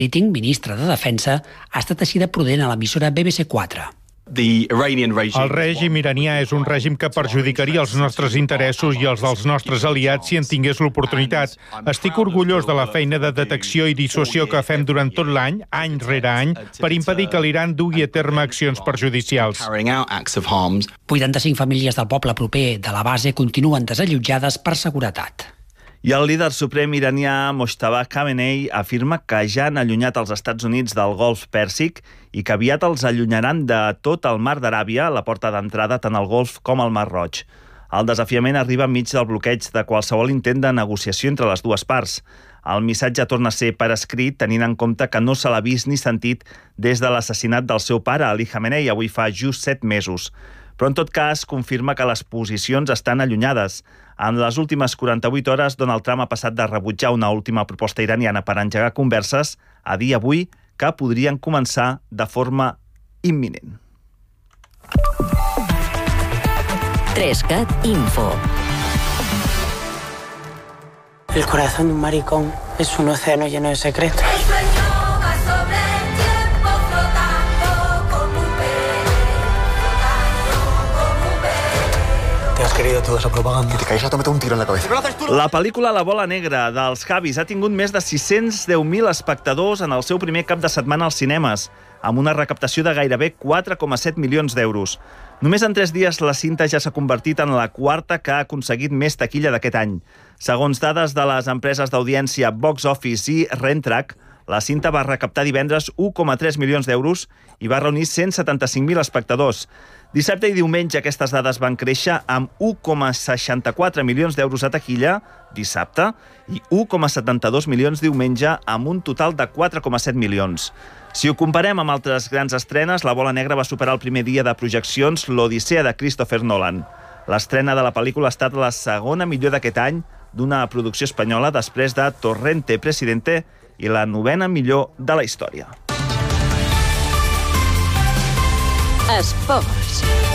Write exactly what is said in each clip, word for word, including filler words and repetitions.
Keating, ministre de Defensa, ha estat així de prudent a l'emissora B B C quatre. El règim iranià és un règim que perjudicaria els nostres interessos i els dels nostres aliats si en tingués l'oportunitat. Estic orgullós de la feina de detecció i dissuasió que fem durant tot l'any, any rere any, per impedir que l'Iran dugui a terme accions perjudicials. vuitanta-cinc famílies del poble proper de la base continuen desallotjades per seguretat. I el líder suprem iranià Mojtaba Khamenei afirma que ja han allunyat els Estats Units del Golf Pèrsic i que aviat els allunyaran de tot el Mar d'Aràbia, la porta d'entrada tant al Golf com al Mar Roig. El desafiament arriba enmig del bloqueig de qualsevol intent de negociació entre les dues parts. El missatge torna a ser per escrit, tenint en compte que no se l'ha vist ni sentit des de l'assassinat del seu pare, Ali Khamenei, avui fa just set mesos. Però en tot cas confirma que les posicions estan allunyades. En les últimes quaranta-vuit hores, Donald Trump ha passat de rebutjar una última proposta iraniana per engegar converses a dir avui que podrien començar de forma imminent. Trescat Info. El corazón de un maricón es un océano lleno de secretos. Has querido toda esa propaganda. Te caes a meter un tiro en la cabeza. La pel·lícula La bola negra dels Javis ha tingut més de sis-cents deu mil espectadors en el seu primer cap de setmana als cinemes, amb una recaptació de gairebé quatre coma set milions d'euros. Només en tres dies la cinta ja s'ha convertit en la quarta que ha aconseguit més taquilla d'aquest any. Segons dades de les empreses d'audiència Box Office i Rentrack, la cinta va recaptar divendres u coma tres milions d'euros i va reunir cent setanta-cinc mil espectadors. Dissabte i diumenge aquestes dades van créixer amb u coma seixanta-quatre milions d'euros a taquilla dissabte i u coma setanta-dos milions diumenge amb un total de quatre coma set milions. Si ho comparem amb altres grans estrenes, La bola negra va superar el primer dia de projeccions l'Odissea de Christopher Nolan. L'estrena de la pel·lícula ha estat la segona millor d'aquest any d'una producció espanyola després de Torrente Presidente i la novena millor de la història. Esports.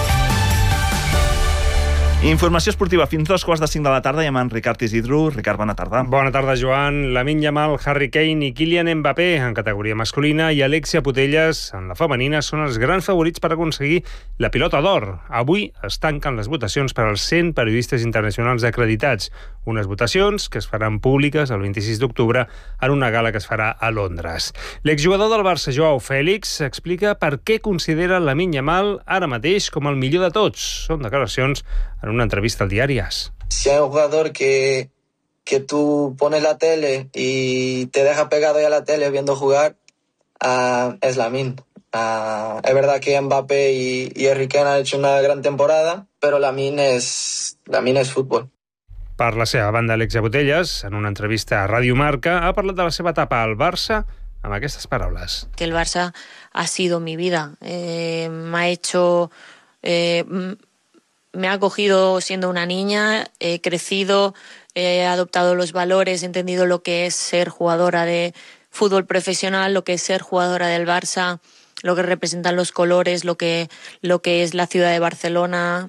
Informació esportiva fins dos quarts de cinc de la tarda i amb en Ricard Isidro. Ricard, bona tarda. Bona tarda, Joan. Lamine Yamal, Harry Kane i Kylian Mbappé en categoria masculina i Alexia Putellas en la femenina són els grans favorits per aconseguir la pilota d'or. Avui es tanquen les votacions per als cent periodistes internacionals acreditats, unes votacions que es faran públiques el vint-i-sis d'octubre en una gala que es farà a Londres. L'exjugador del Barça, Joao Félix, explica per què considera Lamine Yamal ara mateix com el millor de tots. Són declaracions en una entrevista al diari AS. Si hay un jugador que, que tú pones la tele y te deja pegado ya a la tele viendo jugar, uh, es Lamine. Uh, es verdad que Mbappé y, y Harry Kane han hecho una gran temporada, pero Lamine es, Lamine es fútbol. Per la seva banda, Alexia Putellas, en una entrevista a Radio Marca, ha parlat de la seva etapa al Barça amb aquestes paraules. Que el Barça ha sido mi vida. Eh, me ha hecho... Eh, me ha acogido siendo una niña, he crecido, he adoptado los valores, he entendido lo que es ser jugadora de fútbol profesional, lo que es ser jugadora del Barça, lo que representan los colores, lo que, lo que es la ciudad de Barcelona.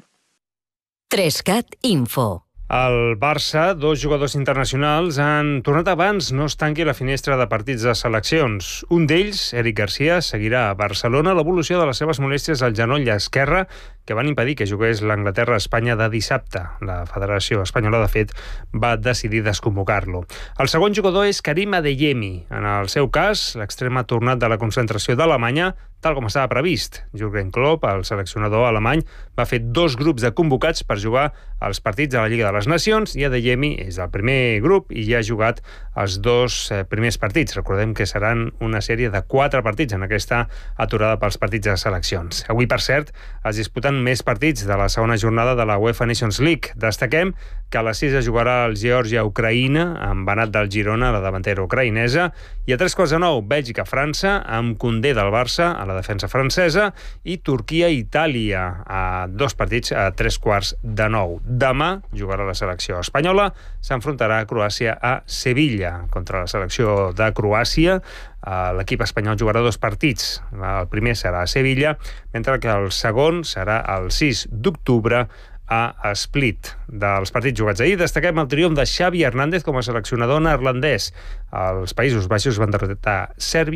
Trescat Info. Al Barça, dos jugadors internacionals han tornat abans no es tanqui la finestra de partits de seleccions. Un d'ells, Eric Garcia, seguirà a Barcelona l'evolució de les seves molèsties al genoll esquerre que van impedir que jugués l'Anglaterra-Espanya de dissabte. La Federació Espanyola, de fet, va decidir desconvocar-lo. El segon jugador és Karim Adeyemi. En el seu cas, l'extrem ha tornat de la concentració d'Alemanya tal com estava previst. Jürgen Klopp, el seleccionador alemany, va fer dos grups de convocats per jugar als partits de la Lliga de les Nacions i Adeyemi és el primer grup i ja ha jugat els dos primers partits. Recordem que seran una sèrie de quatre partits en aquesta aturada pels partits de seleccions. Avui, per cert, es disputen més partits de la segona jornada de la UEFA Nations League. Destaquem que a les sis es jugarà el Geòrgia-Ucraïna amb Banat del Girona, la davantera ucraïnesa, i a tres quarts de nou, Bèlgica-França, amb Koundé del Barça a la defensa francesa, i Turquia-Itàlia, a dos partits a tres quarts de nou. Demà jugarà la selecció espanyola, s'enfrontarà a Croàcia a Sevilla. Contra la selecció de Croàcia, l'equip espanyol jugarà dos partits. El primer serà a Sevilla, mentre que el segon serà el sis d'octubre a Split. Dels partits jugats ahir destaquem el triomf de Xavi Hernández com a seleccionador neerlandès. Els Països Baixos van derrotar Sèrbia